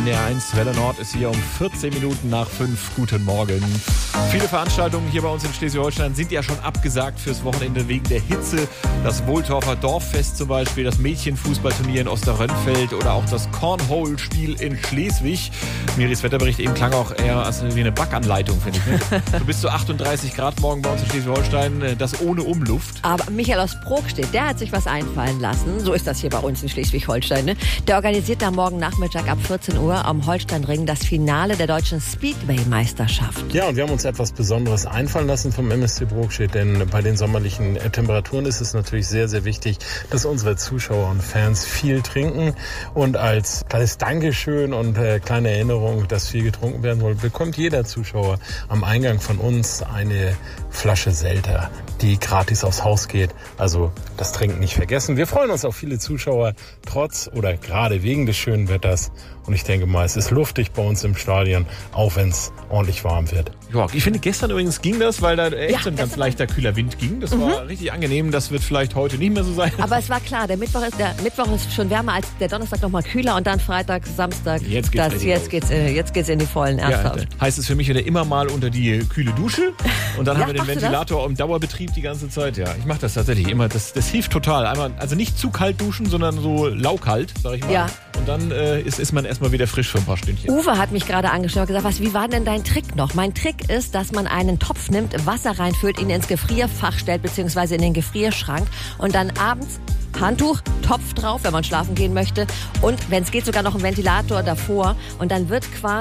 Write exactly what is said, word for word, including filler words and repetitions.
D R eins. Welle Nord ist hier um vierzehn Minuten nach fünf. Guten Morgen. Viele Veranstaltungen hier bei uns in Schleswig-Holstein sind ja schon abgesagt fürs Wochenende wegen der Hitze. Das Wohltorfer Dorffest zum Beispiel, das Mädchenfußballturnier in Osterrönfeld oder auch das Cornhole-Spiel in Schleswig. Miris Wetterbericht eben klang auch eher als wie eine Backanleitung, finde ich. Ne? So bis zu achtunddreißig Grad morgen bei uns in Schleswig-Holstein, das ohne Umluft. Aber Michael aus Progstedt, der hat sich was einfallen lassen. So ist das hier bei uns in Schleswig-Holstein. Ne? Der organisiert da morgen Nachmittag ab vierzehn Uhr am Holsteinring das Finale der deutschen Speedway-Meisterschaft. Ja, und wir haben uns etwas Besonderes einfallen lassen vom M S C Progstedt, denn bei den sommerlichen Temperaturen ist es natürlich sehr, sehr wichtig, dass unsere Zuschauer und Fans viel trinken. Und als kleines Dankeschön und äh, kleine Erinnerung, dass viel getrunken werden soll, bekommt jeder Zuschauer am Eingang von uns eine Flasche Selter, die gratis aufs Haus geht. Also das Trinken nicht vergessen. Wir freuen uns auf viele Zuschauer, trotz oder gerade wegen des schönen Wetters. Und ich denke mal, es ist luftig bei uns im Stadion, auch wenn es ordentlich warm wird. Ja, ich finde, gestern übrigens ging das, weil da echt Ja, so ein ganz gestern leichter, kühler Wind ging. Das war richtig angenehm. Das wird vielleicht heute nicht mehr so sein. Aber es war klar, der Mittwoch ist, der Mittwoch ist schon wärmer als der Donnerstag, noch mal kühler und dann Freitag, Samstag. Jetzt geht's das, richtig jetzt los. geht's, äh, jetzt geht's in die vollen Ja, ernsthaft. heißt es für mich wieder immer mal unter die kühle Dusche und dann Ja, haben wir den machst du das? Ventilator im Dauerbetrieb die ganze Zeit. Ja, ich mache das tatsächlich immer. Das, das hilft total. Einmal, also nicht zu kalt duschen, sondern so laukalt, sag ich mal. Ja. Und dann äh, ist, ist man erstmal wieder frisch für ein paar Stündchen. Uwe hat mich gerade angeschaut und gesagt, was, wie war denn dein Trick noch? Mein Trick ist, dass man einen Topf nimmt, Wasser reinfüllt, ihn ins Gefrierfach stellt, beziehungsweise in den Gefrierschrank und dann abends Handtuch, Topf drauf, wenn man schlafen gehen möchte und wenn es geht sogar noch ein Ventilator davor und dann wird quasi